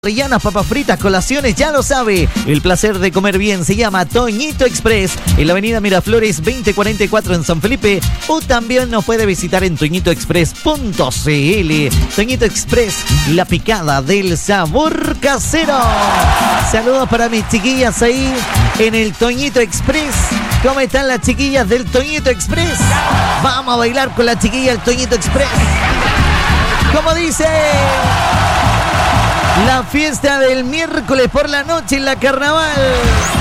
Parrillanas, papas fritas, colaciones, ya lo sabe. El placer de comer bien se llama Toñito Express en la avenida Miraflores 2044 en San Felipe, o también nos puede visitar en toñitoexpress.cl. Toñito Express, la picada del sabor casero. Saludos para mis chiquillas ahí en el Toñito Express. ¿Cómo están las chiquillas del Toñito Express? Vamos a bailar con la chiquilla del Toñito Express. ¿Cómo dice? La fiesta del miércoles por la noche en la carnaval.